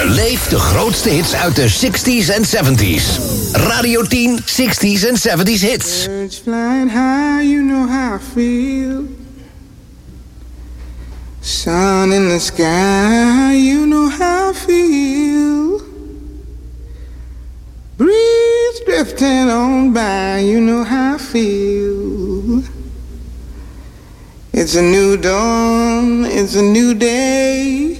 Beleef de grootste hits uit de 60s en 70s. Radio 10 60s en 70s hits. Birds flying high, you know how I feel. Sun in the sky, you know how I feel. Breeze drifting on by, you know how I feel. It's a new dawn, it's a new day.